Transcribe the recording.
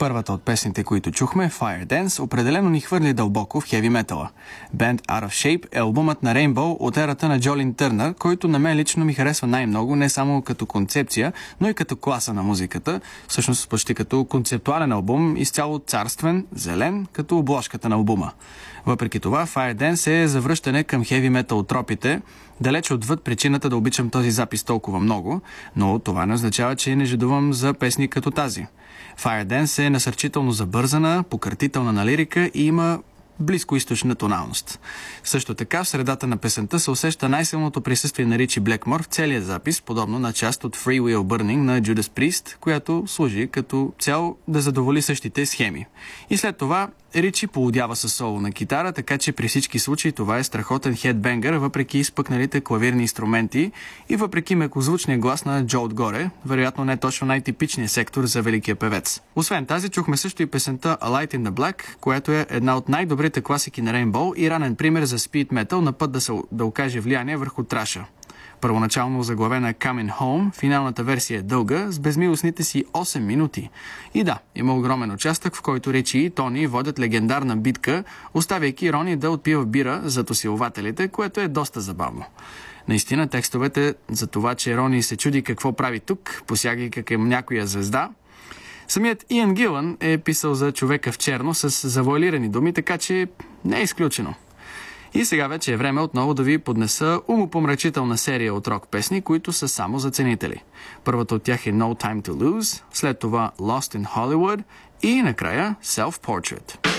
Първата от песните, които чухме, Fire Dance, определено ни хвърли дълбоко в хеви метала. Band Out of Shape е албумът на Rainbow от ерата на Джолин Търнър, който на мен лично ми харесва най-много, не само като концепция, но и като класа на музиката. Всъщност почти като концептуален албум, изцяло царствен, зелен, като обложката на албума. Въпреки това, Fire Dance е завръщане към хеви метал тропите, далеч отвъд причината да обичам този запис толкова много, но това не означава, че не жадувам за песни като тази. Fire Dance е насърчително забързана, покъртителна на лирика и има близкоизточна тоналност. Също така в средата на песента се усеща най-силното присъствие на Ричи Блекмор в целия запис, подобно на част от Free Will Burning на Judas Priest, която служи като цел да задоволи същите схеми. И след това Ричи поудява със соло на китара, така че при всички случаи това е страхотен хедбенгър, въпреки изпъкналите клавирни инструменти и въпреки мекозвучния глас на Джо отгоре, вероятно не точно най-типичният сектор за великия певец. Освен тази, чухме също и песента A Light in the Black, която е една от най-добрите класики на Rainbow и ранен пример за speed metal на път да окаже влияние върху траша. Първоначално заглавена Coming Home, финалната версия е дълга, с безмилостните си 8 минути. И да, има огромен участък, в който Ричи и Тони водят легендарна битка, оставяйки Рони да отпива бира зад усилвателите, което е доста забавно. Наистина текстовете за това, че Рони се чуди какво прави тук, посягайки към някоя звезда. Самият Иан Гилън е писал за човека в черно с завуалирани думи, така че не е изключено. И сега вече е време отново да ви поднеса умопомрачителна серия от рок песни, които са само за ценители. Първата от тях е No Time to Lose, след това Lost in Hollywood и накрая Self Portrait.